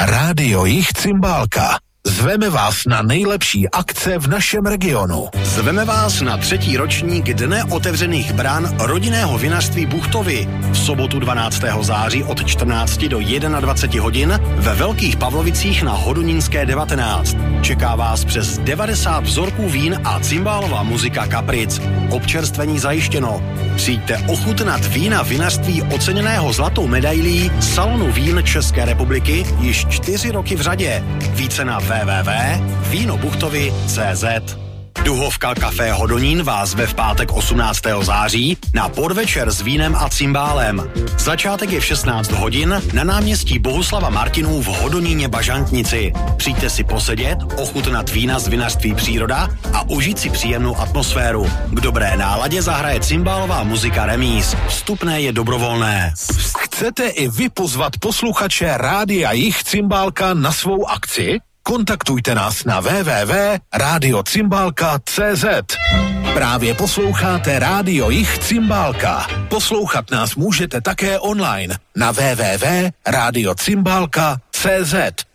Rádio Jich Cymbálka. Zveme vás na nejlepší akce v našem regionu. Zveme vás na 3. ročník Dne otevřených brán rodinného vinařství Buchtovy v sobotu 12. září od 14 do 21 hodin ve Velkých Pavlovicích na Hodonínské 19. Čeká vás přes 90 vzorků vín a cymbálová muzika kapric. Občerstvení zajištěno. Přijďte ochutnat vína vinařství oceněného zlatou medailí Salonu vín České republiky již 4 roky v řadě. Více na www.vínobuchtovy.cz. Duhovka Café Hodonín vás zve v pátek 18. září na podvečer s vínem a cymbálem. Začátek je v 16 hodin na náměstí Bohuslava Martinů v Hodoníně Bažantnici. Přijďte si posedět, ochutnat vína z vinařství Příroda a užít si příjemnou atmosféru. K dobré náladě zahraje cymbálová muzika Remíz. Vstupné je dobrovolné. Chcete i vy pozvat posluchače Rádia Jich Cymbálka na svou akci? Kontaktujte nás na www.radiocymbalka.cz. Právě posloucháte Rádio Jich Cymbálka. Poslouchat nás můžete také online na www.radiocymbalka.cz.